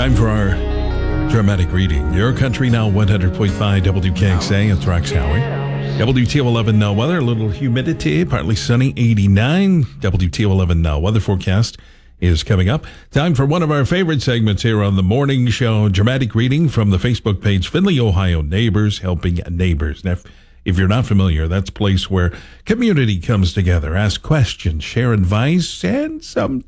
Time for our dramatic reading. Your Country Now 100.5 WKXA. It's Rex Howie. WTO11 now weather, a little humidity, partly sunny, 89. WTO11 now weather forecast is coming up. Time for one of our favorite segments here on the morning show, dramatic reading from the Facebook page, Findlay, Ohio Neighbors Helping Neighbors. Now, if you're not familiar, that's a place where community comes together, ask questions, share advice, and some